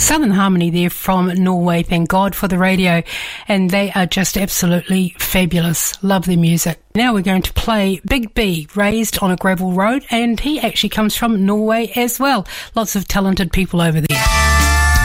Southern Harmony there from Norway. Thank God for the radio. And they are just absolutely fabulous. Love their music. Now we're going to play Big B, raised on a gravel road, and he actually comes from Norway as well. Lots of talented people over there.